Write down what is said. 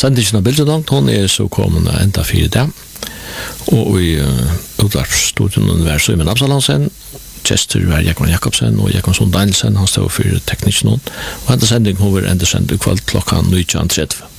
sendingen av bildet, hon så kommende enda 4 der. Og i utvarpsstudien var Søymen Absalansen, Chester var Jakon Jakobsen og Jakon Sund Danielsen, han stod for teknikken. Og henne sending hun var enda sendt i kveld klokka 19.30.